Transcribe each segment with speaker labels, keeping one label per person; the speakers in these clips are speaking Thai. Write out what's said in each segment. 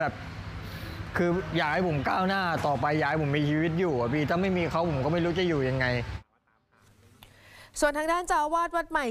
Speaker 1: แบบคืออยากให้ผมก้าวหน้าต่อไปอยากให้ผมมีชีวิตอยู่อะพี่ถ้าไม่มีเขาผมก็ไม่รู้จะอยู่ยังไง
Speaker 2: ส่วนทางด้านเจ้าอาวาสวัดใหม่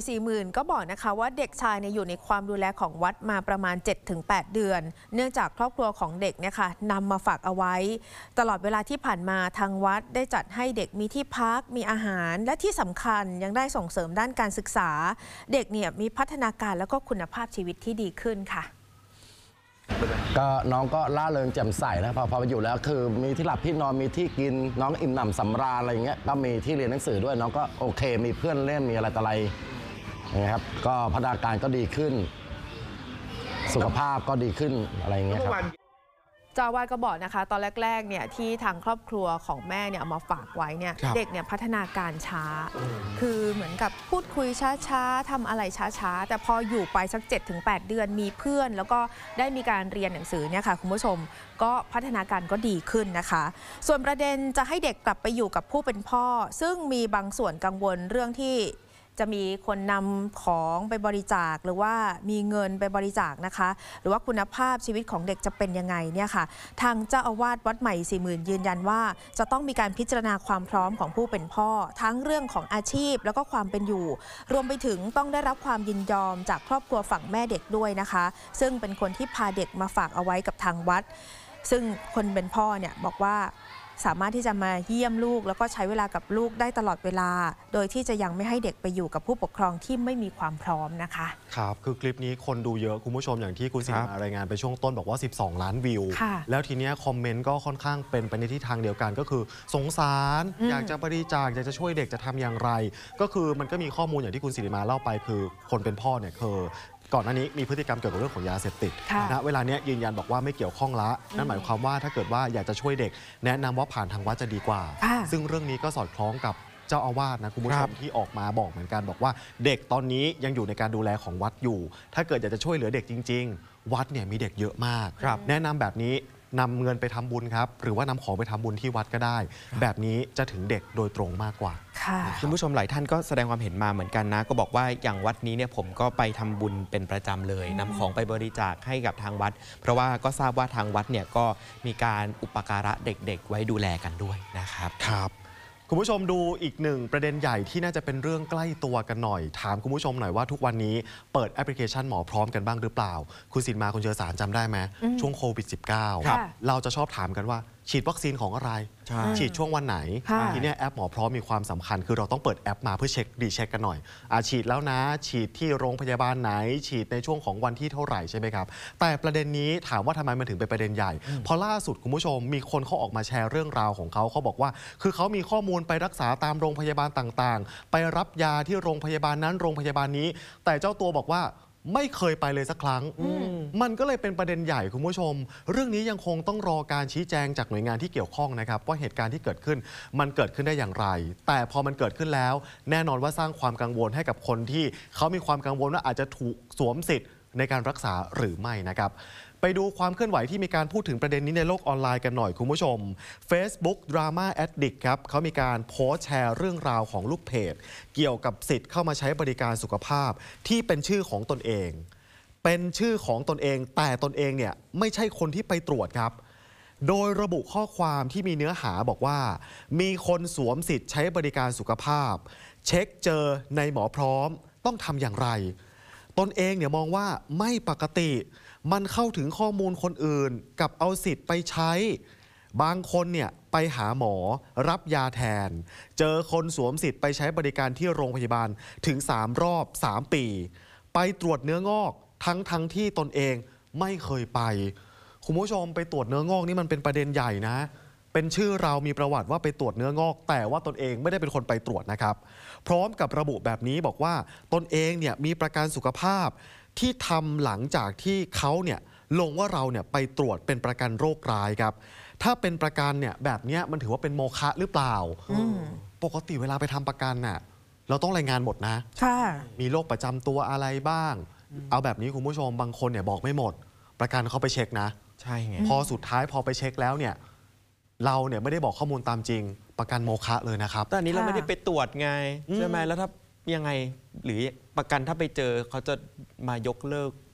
Speaker 2: 40,000ก็บอกนะคะว่าเด็กชายอยู่ในความดูแลของวัดมาประมาณ 7-8 เดือนเนื่องจากครอบครัวของเด็กเนี่ยค่ะนำมาฝากเอาไว้ตลอดเวลาที่ผ่านมาทางวัดได้จัดให้เด็กมีที่พักมีอาหารและที่สำคัญยังได้ส่งเสริมด้านการศึกษาเด็กเนี่ยมีพัฒนาการแล้วก็คุณภาพชีวิตที่ดีขึ้นค่ะ
Speaker 3: ก็น้องก็ล่าเริงแจ่มใสนะพอไปอยู่แล้วคือมีที่หลับที่นอนมีที่กินน้องอิ่มหนำสำราญอะไรอย่างเงี้ยก็มีที่เรียนหนังสือด้วยน้องก็โอเคมีเพื่อนเล่นมีอะไรต่ออะไรนะครับก็พัฒนาการก็ดีขึ้นสุขภาพก็ดีขึ้นอะไรอย่างเงี้ยครับ
Speaker 2: เจ้าอาวาสก็บอกนะคะตอนแรกๆเนี่ยที่ทางครอบครัวของแม่เนี่ยเอามาฝากไว้เนี่ยเด็กเนี่ยพัฒนาการช้าคือเหมือนกับพูดคุยช้าๆทำอะไรช้าๆแต่พออยู่ไปสัก 7-8 เดือนมีเพื่อนแล้วก็ได้มีการเรียนหนังสือเนี่ยค่ะคุณผู้ชมก็พัฒนาการก็ดีขึ้นนะคะส่วนประเด็นจะให้เด็กกลับไปอยู่กับผู้เป็นพ่อซึ่งมีบางส่วนกังวลเรื่องที่จะมีคนนำของไปบริจาคหรือว่ามีเงินไปบริจาคนะคะหรือว่าคุณภาพชีวิตของเด็กจะเป็นยังไงเนี่ยค่ะทางเจ้าอาวาสวัดใหม่ 40,000ยืนยันว่าจะต้องมีการพิจารณาความพร้อมของผู้เป็นพ่อทั้งเรื่องของอาชีพแล้วก็ความเป็นอยู่รวมไปถึงต้องได้รับความยินยอมจากครอบครัวฝั่งแม่เด็กด้วยนะคะซึ่งเป็นคนที่พาเด็กมาฝากเอาไว้กับทางวัดซึ่งคนเป็นพ่อเนี่ยบอกว่าสามารถที่จะมาเยี่ยมลูกแล้วก็ใช้เวลากับลูกได้ตลอดเวลาโดยที่จะยังไม่ให้เด็กไปอยู่กับผู้ปกครองที่ไม่มีความพร้อมนะคะ
Speaker 4: ครับคือคลิปนี้คนดูเยอะคุณผู้ชมอย่างที่คุณสิมารายงานไปช่วงต้นบอกว่า12 ล้านวิวแล้วทีนี้คอมเมนต์ก็ค่อนข้างเป็นไปในทิศทางเดียวกันก็คือสงสารอยากจะบริจาคอยากจะช่วยเด็กจะทำอย่างไรก็คือมันก็มีข้อมูลอย่างที่คุณสิริมาเล่าไปคือคนเป็นพ่อเนี่ยคือก่อนหน้านี้มีพฤติกรรมเกี่ยวกับเรื่องของยาเสพติดนะเวลานี้ยืนยันบอกว่าไม่เกี่ยวข้องละนั่นหมายความว่าถ้าเกิดว่าอยากจะช่วยเด็กแนะนำว่าผ่านทางวัดจะดีกว่าซึ่งเรื่องนี้ก็สอดคล้องกับเจ้าอาวาสนะคุณผู้ชมที่ออกมาบอกเหมือนกันบอกว่าเด็กตอนนี้ยังอยู่ในการดูแลของวัดอยู่ถ้าเกิดอยากจะช่วยเหลือเด็กจริงๆวัดเนี่ยมีเด็กเยอะมากแนะนำแบบนี้นำเงินไปทำบุญครับหรือว่านำของไปทำบุญที่วัดก็ได้แบบนี้จะถึงเด็กโดยตรงมากกว่า
Speaker 5: คุณผู้ชมหลายท่านก็แสดงความเห็นมาเหมือนกันนะก็บอกว่าอย่างวัดนี้เนี่ยผมก็ไปทำบุญเป็นประจำเลยนำของไปบริจาคให้กับทางวัดเพราะว่าก็ทราบว่าทางวัดเนี่ยก็มีการอุปการะเด็กๆไว้ดูแลกันด้วยนะครับ
Speaker 4: คุณผู้ชมดูอีกหนึ่งประเด็นใหญ่ที่น่าจะเป็นเรื่องใกล้ตัวกันหน่อยถามคุณผู้ชมหน่อยว่าทุกวันนี้เปิดแอปพลิเคชันหมอพร้อมกันบ้างหรือเปล่าคุณสินมาคุณเชอสารจำได้ไหมช่วงโควิด -19 เราจะชอบถามกันว่าฉีดวัคซีนของอะไรฉีดช่วงวันไหนทีนี้แอปหมอพร้อมมีความสำคัญคือเราต้องเปิดแอปมาเพื่อเช็คดีเช็คกันหน่อยฉีดแล้วนะฉีดที่โรงพยาบาลไหนฉีดในช่วงของวันที่เท่าไหร่ใช่ไหมครับแต่ประเด็นนี้ถามว่าทำไมมันถึงเป็นประเด็นใหญ่เพราะล่าสุดคุณผู้ชมมีคนเขาออกมาแชร์เรื่องราวของเขาบอกว่าคือเขามีข้อมูลไปรักษาตามโรงพยาบาลต่างๆไปรับยาที่โรงพยาบาลนั้นโรงพยาบาลนี้แต่เจ้าตัวบอกว่าไม่เคยไปเลยสักครั้งมันก็เลยเป็นประเด็นใหญ่คุณผู้ชมเรื่องนี้ยังคงต้องรอการชี้แจงจากหน่วยงานที่เกี่ยวข้องนะครับว่าเหตุการณ์ที่เกิดขึ้นมันเกิดขึ้นได้อย่างไรแต่พอมันเกิดขึ้นแล้วแน่นอนว่าสร้างความกังวลให้กับคนที่เขามีความกังวลว่าอาจจะถูกสวมสิทธิ์ในการรักษาหรือไม่นะครับไปดูความเคลื่อนไหวที่มีการพูดถึงประเด็นนี้ในโลกออนไลน์กันหน่อยคุณผู้ชม Facebook Drama Addict ครับเขามีการโพสต์แชร์เรื่องราวของลูกเพจเกี่ยวกับสิทธิ์เข้ามาใช้บริการสุขภาพที่เป็นชื่อของตนเองเป็นชื่อของตนเองแต่ตนเองเนี่ยไม่ใช่คนที่ไปตรวจครับโดยระบุข้อความที่มีเนื้อหาบอกว่ามีคนสวมสิทธิ์ใช้บริการสุขภาพเช็คเจอในหมอพร้อมต้องทำอย่างไรตนเองเนี่ยมองว่าไม่ปกติมันเข้าถึงข้อมูลคนอื่นกับเอาสิทธิ์ไปใช้บางคนเนี่ยไปหาหมอรับยาแทนเจอคนสวมสิทธิ์ไปใช้บริการที่โรงพยาบาลถึง3 รอบ 3 ปีไปตรวจเนื้องอกทั้งที่ตนเองไม่เคยไปคุณผู้ชมไปตรวจเนื้องอกนี่มันเป็นประเด็นใหญ่นะเป็นชื่อเรามีประวัติว่าไปตรวจเนื้องอกแต่ว่าตนเองไม่ได้เป็นคนไปตรวจนะครับพร้อมกับระบุแบบนี้บอกว่าตนเองเนี่ยมีประกันสุขภาพที่ทำหลังจากที่เขาเนี่ยลงว่าเราเนี่ยไปตรวจเป็นประกันโรคร้ายครับถ้าเป็นประกันเนี่ยแบบนี้มันถือว่าเป็นโมฆะหรือเปล่าปกติเวลาไปทำประกันน่ะเราต้องรายงานหมดนะมีโรคประจำตัวอะไรบ้างเอาแบบนี้คุณผู้ชมบางคนเนี่ยบอกไม่หมดประกันเขาไปเช็คนะ
Speaker 5: ใช่ไง
Speaker 4: พอสุดท้ายพอไปเช็คแล้วเนี่ยเราเนี่ยไม่ได้บอกข้อมูลตามจริงประกันโมฆะเลยนะครับ
Speaker 5: แต่อันนี้เราไม่ได้ไปตรวจไงใช่ไหมแล้วถ้ายังไงหรือประกันถ้าไปเจอเขาจะมายกเลิก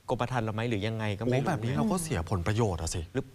Speaker 5: กรมธรรม์เราไหมหรือยังไงก็ไม่
Speaker 4: โอ้
Speaker 5: รู้
Speaker 4: แบบนี้เราก็เสียผลประโยชน์อะสิ